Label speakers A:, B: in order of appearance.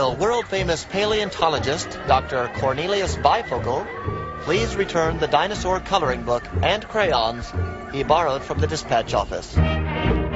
A: will world-famous paleontologist Dr. Cornelius Bifocal please return the dinosaur coloring book and crayons he borrowed from the dispatch office?